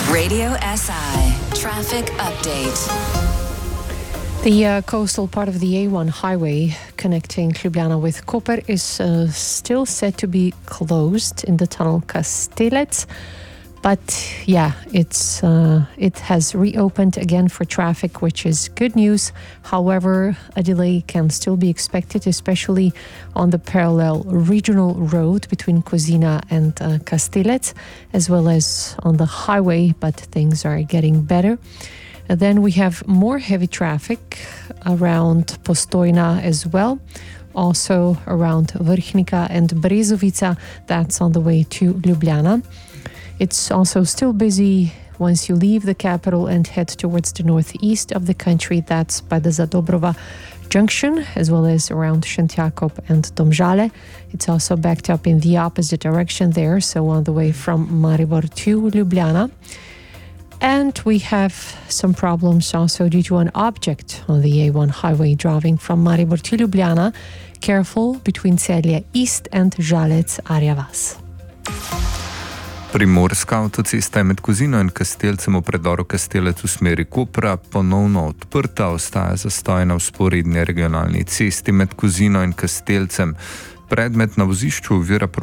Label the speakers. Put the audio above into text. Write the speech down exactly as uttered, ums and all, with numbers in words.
Speaker 1: Radio S I Traffic Update.
Speaker 2: The uh, coastal part of the A one highway connecting Ljubljana with Koper is uh, still said to be closed in the tunnel Kastelec. But yeah, it's uh, it has reopened again for traffic, which is good news. However, a delay can still be expected, especially on the parallel regional road between Kozina and uh, Kastelec, as well as on the highway, but things are getting better. And then we have more heavy traffic around Postojna as well. Also around Vrhnika and Brezovica, that's on the way to Ljubljana. It's also still busy once you leave the capital and head towards the northeast of the country. That's by the Zadobrova junction, as well as around Szentjakov and Domžale. It's also backed up in the opposite direction there, so on the way from Maribor to Ljubljana. And we have some problems also due to an object on the A one highway driving from Maribor to Ljubljana. Careful between Celje East and Žalec Arja Vas.
Speaker 3: Primorska avtocesta je med Kozino in Kastelcem v predoru Kastelec v smeri Kopra ponovno odprta, ostaja zastoj na vzporedni regionalni cesti med Kozino in Kastelcem. Predmet na vozišču ovira